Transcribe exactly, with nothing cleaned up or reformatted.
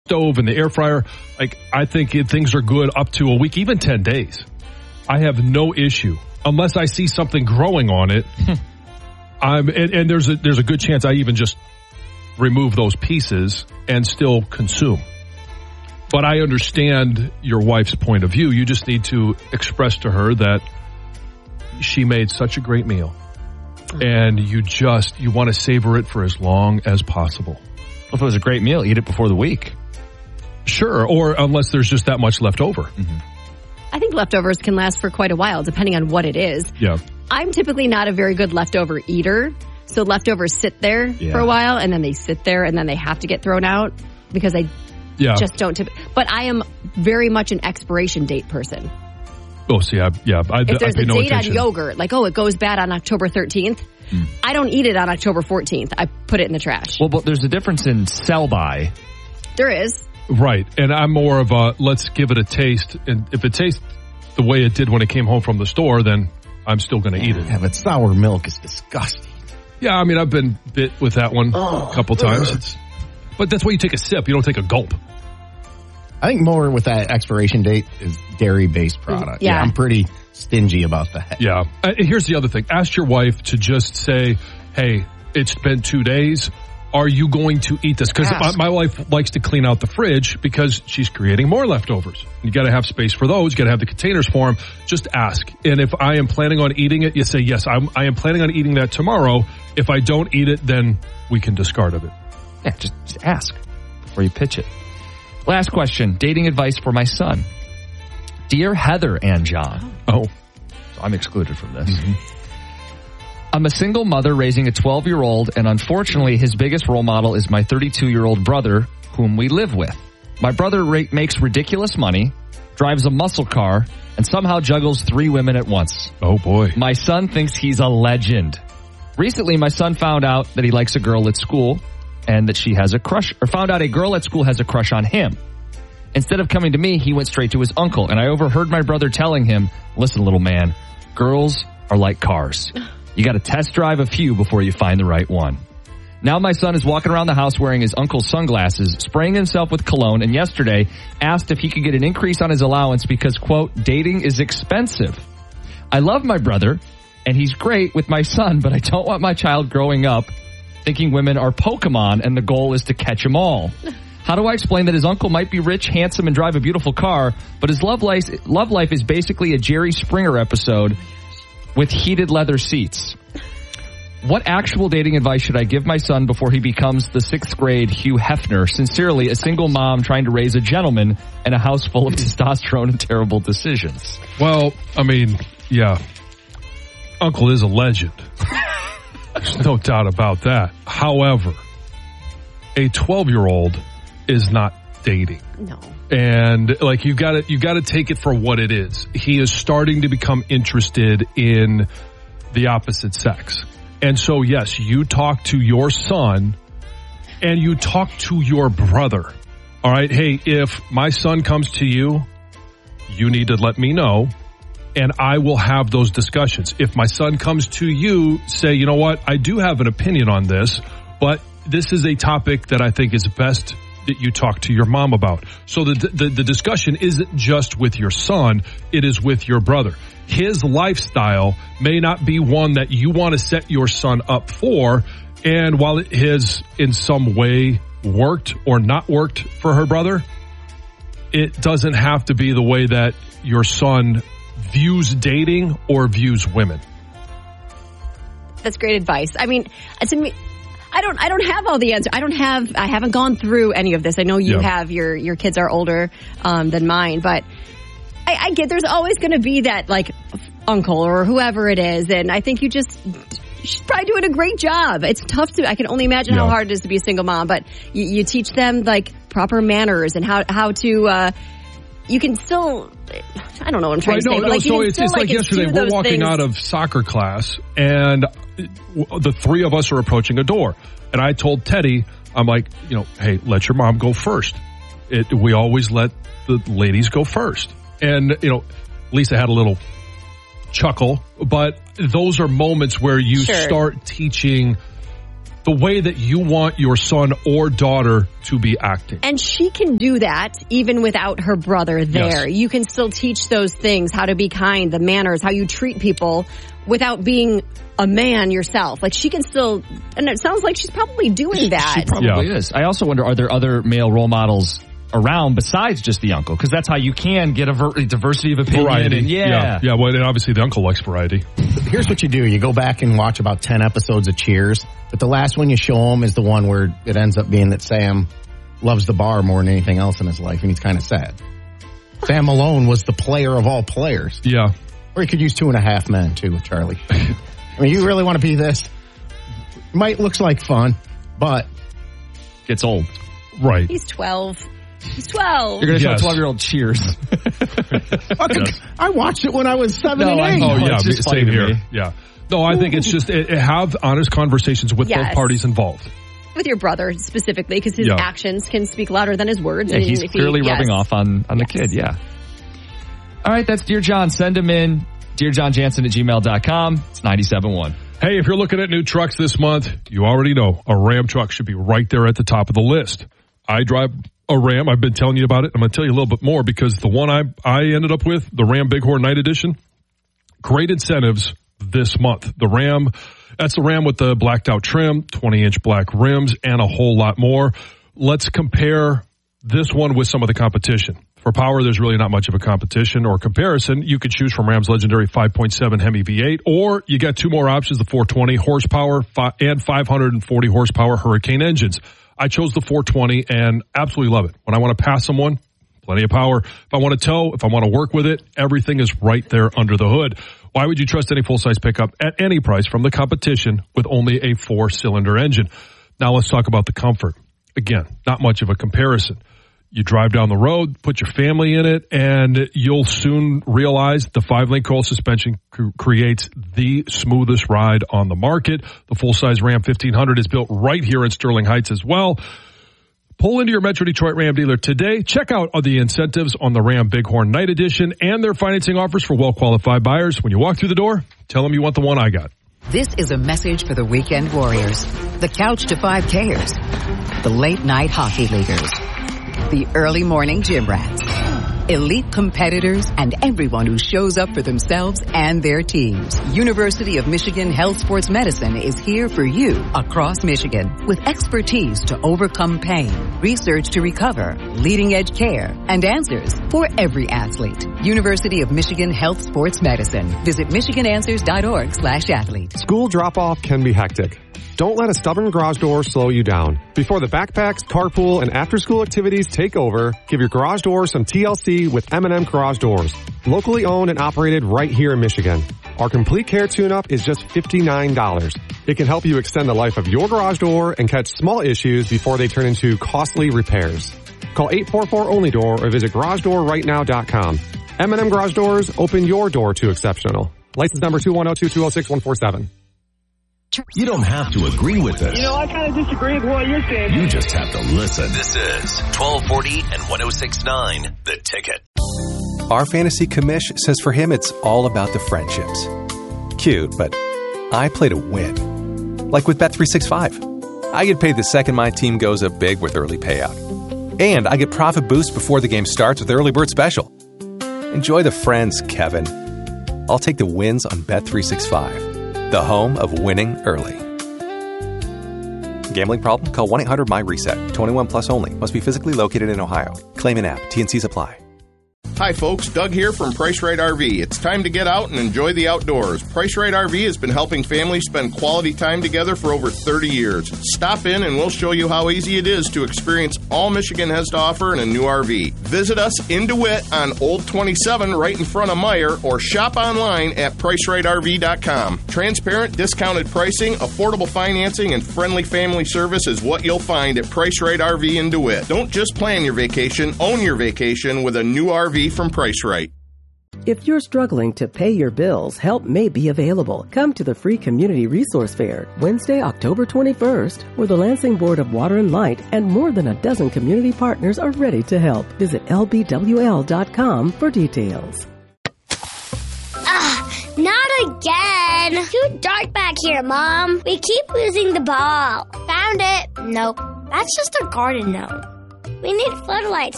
stove and the air fryer. Like, I think it, things are good up to a week, even ten days. I have no issue unless I see something growing on it. I'm, and, and there's a, there's a good chance I even just remove those pieces and still consume. But I understand your wife's point of view. You just need to express to her that she made such a great meal and you just, you want to savor it for as long as possible. Well, if it was a great meal, eat it before the week. Sure. Or unless there's just that much left over. Mm-hmm. I think leftovers can last for quite a while, depending on what it is. Yeah. I'm typically not a very good leftover eater. So leftovers sit there yeah. for a while and then they sit there and then they have to get thrown out because I yeah. just don't. Tip- but I am very much an expiration date person. Oh, see, I, yeah. I, if there's I a no date attention. on yogurt, like, oh, it goes bad on October thirteenth, mm. I don't eat it on October fourteenth. I put it in the trash. Well, but there's a difference in sell-by. There is. Right. And I'm more of a, let's give it a taste. And if it tastes the way it did when it came home from the store, then I'm still going to eat it. Yeah, but sour milk is disgusting. Yeah, I mean, I've been bit with that one oh, a couple times. It's, but that's why you take a sip. You don't take a gulp. I think more with that expiration date is dairy-based product. Yeah. yeah I'm pretty stingy about that. Yeah. Uh, here's the other thing. Ask your wife to just say, hey, it's been two days. Are you going to eat this? Because my, my wife likes to clean out the fridge because she's creating more leftovers. You got to have space for those. You got to have the containers for them. Just ask. And if I am planning on eating it, you say, yes, I'm, I am planning on eating that tomorrow. If I don't eat it, then we can discard of it. Yeah, just, just ask before you pitch it. Last question. Dating advice for my son. Dear Heather and John. Oh. So I'm excluded from this. Mm-hmm. I'm a single mother raising a twelve-year-old, and unfortunately, his biggest role model is my thirty-two-year-old brother, whom we live with. My brother ra- makes ridiculous money, drives a muscle car, and somehow juggles three women at once. Oh, boy. My son thinks he's a legend. Recently, my son found out that he likes a girl at school, and that she has a crush, or found out a girl at school has a crush on him. Instead of coming to me, he went straight to his uncle, and I overheard my brother telling him, listen, little man, girls are like cars. You got to test drive a few before you find the right one. Now my son is walking around the house wearing his uncle's sunglasses, spraying himself with cologne, and yesterday asked if he could get an increase on his allowance because, quote, dating is expensive. I love my brother, and he's great with my son, but I don't want my child growing up thinking women are Pokemon and the goal is to catch them all. How do I explain that his uncle might be rich, handsome, and drive a beautiful car, but his love life, love life is basically a Jerry Springer episode with heated leather seats? What actual dating advice should I give my son before he becomes the sixth grade Hugh Hefner? Sincerely, a single mom trying to raise a gentleman in a house full of testosterone and terrible decisions. Well, I mean, yeah. Uncle is a legend. There's no doubt about that. However, a twelve-year-old is not dating. No. And like you got to you got to take it for what it is. He is starting to become interested in the opposite sex. And so yes, you talk to your son and you talk to your brother. All right, hey, if my son comes to you, you need to let me know and I will have those discussions. If my son comes to you, say, you know what, I do have an opinion on this, but this is a topic that I think is best that you talk to your mom about. So the, the the discussion isn't just with your son, it is with your brother. His lifestyle may not be one that you want to set your son up for, and while it has in some way worked or not worked for her brother, it doesn't have to be the way that your son views dating or views women. That's great advice. I mean, to me, I don't, I don't have all the answers. I don't have, I haven't gone through any of this. I know you yeah. have, your, your kids are older, um, than mine, but I, I get there's always going to be that like uncle or whoever it is. And I think you just, she's probably doing a great job. It's tough to, I can only imagine yeah. how hard it is to be a single mom, but you, you teach them like proper manners and how, how to, uh, you can still, I don't know what I'm trying right, to no, say. No, But like, so you it's, still, it's like, like yesterday, we're walking things. out of soccer class and the three of us are approaching a door. And I told Teddy, I'm like, you know, hey, let your mom go first. It, we always let the ladies go first. And, you know, Lisa had a little chuckle, but those are moments where you sure. start teaching the way that you want your son or daughter to be acting. And she can do that even without her brother there. Yes. You can still teach those things, how to be kind, the manners, how you treat people without being a man yourself. Like she can still, and it sounds like she's probably doing that. She probably Yeah. is. I also wonder, are there other male role models around besides just the uncle? Because that's how you can get a ver- diversity of opinion. Variety. And yeah. yeah. Yeah, well, and obviously the uncle likes variety. Here's what you do. You go back and watch about ten episodes of Cheers, but the last one you show them is the one where it ends up being that Sam loves the bar more than anything else in his life, and he's kind of sad. Sam Malone was the player of all players. Yeah. Or you could use Two and a Half Men, too, with Charlie. I mean, you really want to be this? It might looks like fun, but Gets old. Right. He's twelve. He's twelve. You're going to show Yes. a twelve-year-old Cheers. I watched it when I was seven No, and I eight. know. Oh, yeah, it's just same funny to here. me. Yeah. No, I think it's just it, it have honest conversations with Yes. both parties involved. With your brother specifically, because his Yeah. actions can speak louder than his words. Yeah, and he's if he- clearly yes. rubbing off on, on the Yes. kid, yeah. All right, that's Dear John. Send him in. Dear John Jansen at gmail dot com. It's ninety-seven point one. Hey, if you're looking at new trucks this month, you already know a Ram truck should be right there at the top of the list. I drive a Ram. I've been telling you about it. I'm going to tell you a little bit more because the one I I ended up with, the Ram Bighorn Night Edition, great incentives this month. The Ram, that's the Ram with the blacked out trim, twenty inch black rims, and a whole lot more. Let's compare this one with some of the competition. For power, there's really not much of a competition or comparison. You could choose from Ram's legendary five point seven Hemi V eight, or you got two more options, the four twenty horsepower and five hundred forty horsepower Hurricane engines. I chose the four twenty and absolutely love it. When I want to pass someone, plenty of power. If I want to tow, if I want to work with it, everything is right there under the hood. Why would you trust any full-size pickup at any price from the competition with only a four-cylinder engine? Now let's talk about the comfort. Again, not much of a comparison. You drive down the road, put your family in it, and you'll soon realize the five-link coil suspension cr- creates the smoothest ride on the market. The full-size Ram fifteen hundred is built right here in Sterling Heights as well. Pull into your Metro Detroit Ram dealer today. Check out the incentives on the Ram Bighorn Night Edition and their financing offers for well-qualified buyers. When you walk through the door, tell them you want the one I got. This is a message for the weekend warriors, the couch to five Kers, the late night hockey leaguers, the early morning gym rats, elite competitors, and everyone who shows up for themselves and their teams. University of Michigan Health Sports Medicine is here for you across Michigan with expertise to overcome pain, research to recover, leading edge care, and answers for every athlete. University of Michigan Health Sports Medicine. Visit michigan answers dot org slash athlete. School drop-off can be hectic. Don't let a stubborn garage door slow you down. Before the backpacks, carpool, and after-school activities take over, give your garage door some T L C with M and M Garage Doors. Locally owned and operated right here in Michigan. Our complete care tune-up is just fifty-nine dollars. It can help you extend the life of your garage door and catch small issues before they turn into costly repairs. Call eight four four only door or visit garage door right now dot com. M and M Garage Doors, open your door to exceptional. License number two one zero two two zero six one four seven. You don't have to agree with this. You know, I kind of disagree with what you're saying. You just have to listen. This is twelve forty and one oh six point nine The Ticket. Our fantasy commish says for him it's all about the friendships. Cute, but I play to win. Like with Bet three sixty-five. I get paid the second my team goes up big with early payout. And I get profit boost before the game starts with Early Bird Special. Enjoy the friends, Kevin. I'll take the wins on Bet three sixty-five. The home of winning early. Gambling problem? Call one eight hundred my reset. twenty-one plus only. Must be physically located in Ohio. Claim in app. T and Cs apply. Hi folks, Doug here from Price Right R V. It's time to get out and enjoy the outdoors. Price Right R V has been helping families spend quality time together for over thirty years. Stop in and we'll show you how easy it is to experience all Michigan has to offer in a new R V. Visit us in DeWitt on Old twenty-seven right in front of Meyer or shop online at price right R V dot com. Transparent, discounted pricing, affordable financing, and friendly family service is what you'll find at Price Right R V in DeWitt. Don't just plan your vacation, own your vacation with a new R V from Price Right. If you're struggling to pay your bills, help may be available. Come to the free Community Resource Fair, Wednesday, October twenty-first, where the Lansing Board of Water and Light and more than a dozen community partners are ready to help. Visit L B W L dot com for details. Ah, not again. Too dark back here, Mom. We keep losing the ball. Found it. Nope. That's just a garden gnome. We need floodlights